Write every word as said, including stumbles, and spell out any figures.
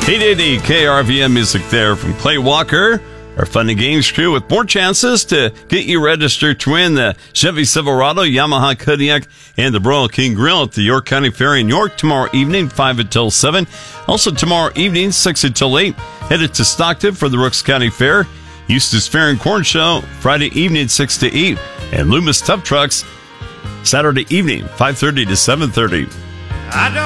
eight eighty K R V M music there from Clay Walker, our Fun and Games crew, with more chances to get you registered to win the Chevy Silverado, Yamaha Kodiak, and the Royal King Grill at the York County Fair in York tomorrow evening, five until seven. Also tomorrow evening, six until eight, headed to Stockton for the Rooks County Fair. Eustis Fair and Corn Show Friday evening, six to eight. And Loomis Tough Trucks Saturday evening, five thirty to seven thirty. I don't